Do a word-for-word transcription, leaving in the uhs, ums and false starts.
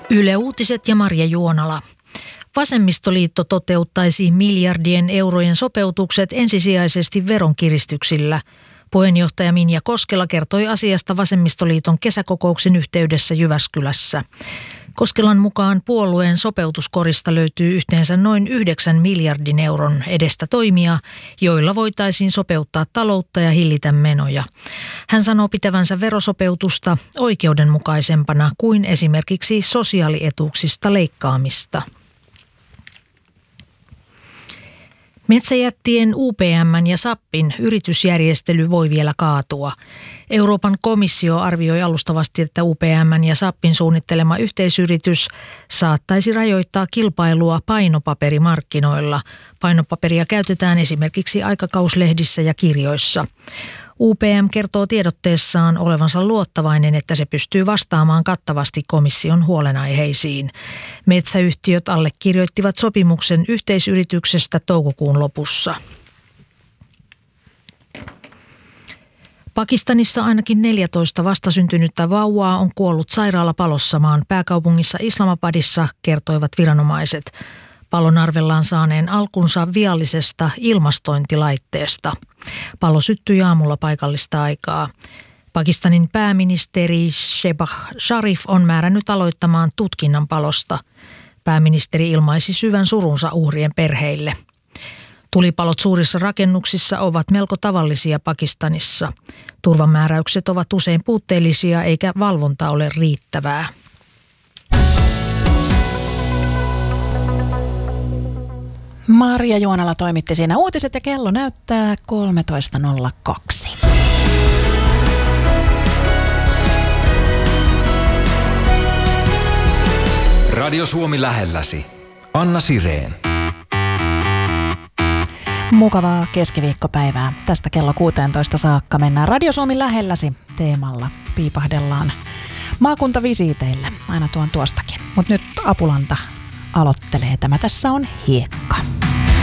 Yle Uutiset ja Marja Juonala. Vasemmistoliitto toteuttaisi miljardien eurojen sopeutukset ensisijaisesti veronkiristyksillä. Puheenjohtaja Minja Koskela kertoi asiasta Vasemmistoliiton kesäkokouksen yhteydessä Jyväskylässä. Koskelan mukaan puolueen sopeutuskorista löytyy yhteensä noin yhdeksän miljardin euron edestä toimia, joilla voitaisiin sopeuttaa taloutta ja hillitä menoja. Hän sanoo pitävänsä verosopeutusta oikeudenmukaisempana kuin esimerkiksi sosiaalietuuksista leikkaamista. Metsäjättien U P M:n ja SAPin yritysjärjestely voi vielä kaatua. Euroopan komissio arvioi alustavasti, että U P M:n ja SAPin suunnittelema yhteisyritys saattaisi rajoittaa kilpailua painopaperimarkkinoilla. Painopaperia käytetään esimerkiksi aikakauslehdissä ja kirjoissa. U P M kertoo tiedotteessaan olevansa luottavainen, että se pystyy vastaamaan kattavasti komission huolenaiheisiin. Metsäyhtiöt allekirjoittivat sopimuksen yhteisyrityksestä toukokuun lopussa. Pakistanissa ainakin neljätoista vastasyntynyttä vauvaa on kuollut sairaalapalossa maan pääkaupungissa Islamabadissa, kertoivat viranomaiset. Palon arvellaan saaneen alkunsa viallisesta ilmastointilaitteesta. Palo syttyi aamulla paikallista aikaa. Pakistanin pääministeri Shehbaz Sharif on määrännyt aloittamaan tutkinnan palosta. Pääministeri ilmaisi syvän surunsa uhrien perheille. Tulipalot suurissa rakennuksissa ovat melko tavallisia Pakistanissa. Turvamääräykset ovat usein puutteellisia eikä valvonta ole riittävää. Marja Juonala toimitti siinä uutiset ja kello näyttää kolmetoista nolla kaksi. Radio Suomi lähelläsi. Anna Sirén. Mukavaa keskiviikkopäivää. Tästä kello kuusitoista saakka mennään Radio Suomi lähelläsi teemalla. Piipahdellaan maakuntavisiiteille aina tuon tuostakin. Mutta nyt Apulanta aloittelee. Tämä tässä on Hiekka.